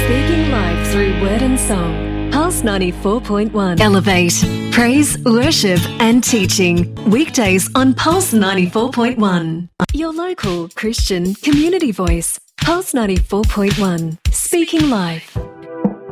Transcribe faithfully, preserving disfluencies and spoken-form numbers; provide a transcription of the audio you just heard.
Speaking life through word and song. Pulse ninety-four point one. Elevate, praise, worship and teaching. Weekdays on Pulse ninety-four point one. Your local Christian community voice. Pulse ninety-four point one. Speaking life.